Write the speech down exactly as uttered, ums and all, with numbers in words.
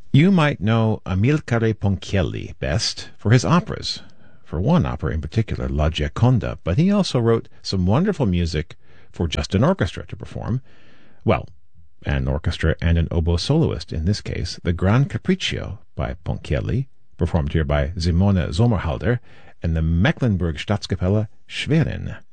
You might know Amilcare Ponchielli best for his operas, for one opera in particular, La Gioconda, but he also wrote some wonderful music for just an orchestra to perform. Well, an orchestra and an oboe soloist, in this case, the Gran Capriccio by Ponchielli, performed here by Simone Sommerhalder, and the Mecklenburg Staatskapelle Schwerin.